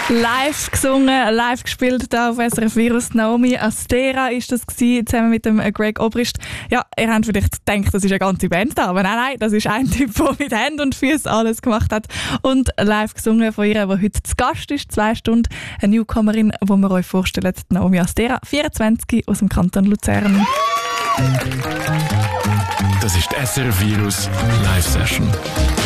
Live gesungen, live gespielt hier auf SRF Virus. Naomi Astera ist das gewesen, zusammen mit dem Greg Obrist. Ja, ihr habt vielleicht gedacht, das ist eine ganze Band da, aber nein, das ist ein Typ, der mit Händen und Füßen alles gemacht hat. Und live gesungen von ihr, die heute zu Gast ist, 2 Stunden. Eine Newcomerin, die wir euch vorstellen, Naomi Astera, 24, aus dem Kanton Luzern. Das ist die SRF Virus Live Session.